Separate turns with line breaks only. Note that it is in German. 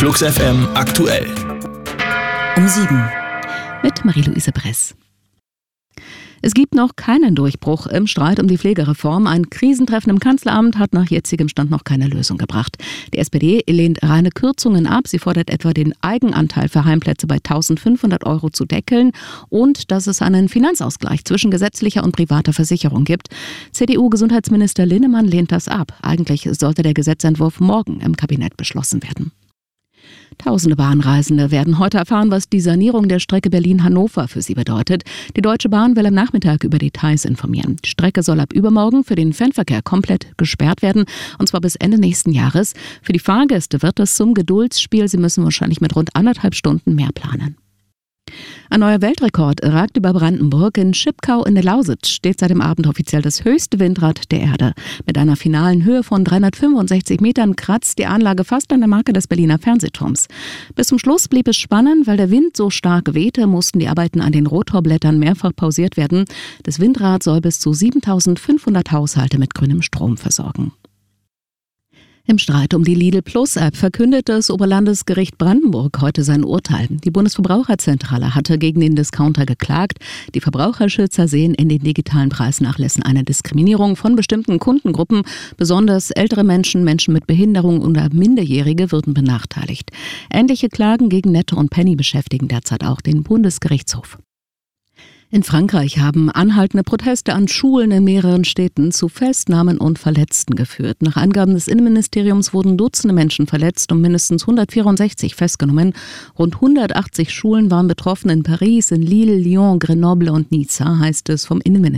Flux FM aktuell.
Um 7 mit Marie-Louise Bress. Es gibt noch keinen Durchbruch im Streit um die Pflegereform. Ein Krisentreffen im Kanzleramt hat nach jetzigem Stand noch keine Lösung gebracht. Die SPD lehnt reine Kürzungen ab. Sie fordert etwa, den Eigenanteil für Heimplätze bei 1.500 € zu deckeln und dass es einen Finanzausgleich zwischen gesetzlicher und privater Versicherung gibt. CDU-Gesundheitsminister Linnemann lehnt das ab. Eigentlich sollte der Gesetzentwurf morgen im Kabinett beschlossen werden. Tausende Bahnreisende werden heute erfahren, was die Sanierung der Strecke Berlin-Hannover für sie bedeutet. Die Deutsche Bahn will am Nachmittag über Details informieren. Die Strecke soll ab übermorgen für den Fernverkehr komplett gesperrt werden, und zwar bis Ende nächsten Jahres. Für die Fahrgäste wird es zum Geduldsspiel. Sie müssen wahrscheinlich mit rund 1,5 Stunden mehr planen. Ein neuer Weltrekord ragt über Brandenburg. In Schipkau in der Lausitz steht seit dem Abend offiziell das höchste Windrad der Erde. Mit einer finalen Höhe von 365 Metern kratzt die Anlage fast an der Marke des Berliner Fernsehturms. Bis zum Schluss blieb es spannend, weil der Wind so stark wehte, mussten die Arbeiten an den Rotorblättern mehrfach pausiert werden. Das Windrad soll bis zu 7.500 Haushalte mit grünem Strom versorgen. Im Streit um die Lidl-Plus-App verkündet das Oberlandesgericht Brandenburg heute sein Urteil. Die Bundesverbraucherzentrale hatte gegen den Discounter geklagt. Die Verbraucherschützer sehen in den digitalen Preisnachlässen eine Diskriminierung von bestimmten Kundengruppen. Besonders ältere Menschen, Menschen mit Behinderung oder Minderjährige würden benachteiligt. Ähnliche Klagen gegen Netto und Penny beschäftigen derzeit auch den Bundesgerichtshof. In Frankreich haben anhaltende Proteste an Schulen in mehreren Städten zu Festnahmen und Verletzten geführt. Nach Angaben des Innenministeriums wurden Dutzende Menschen verletzt und mindestens 164 festgenommen. Rund 180 Schulen waren betroffen in Paris, in Lille, Lyon, Grenoble und Nizza, heißt es vom Innenministerium.